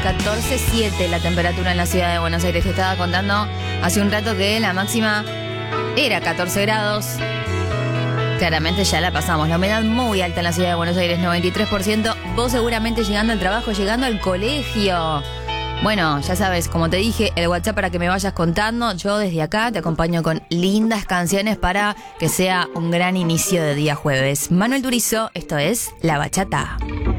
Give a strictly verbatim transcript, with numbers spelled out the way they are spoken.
catorce coma siete la temperatura en la ciudad de Buenos Aires. Te estaba contando hace un rato que la máxima era catorce grados. Claramente ya la pasamos. La humedad muy alta en la ciudad de Buenos Aires, noventa y tres por ciento. Vos seguramente llegando al trabajo, llegando al colegio. Bueno, ya sabes, como te dije, el WhatsApp para que me vayas contando. Yo desde acá te acompaño con lindas canciones para que sea un gran inicio de día jueves. Manuel Turizo, esto es La Bachata.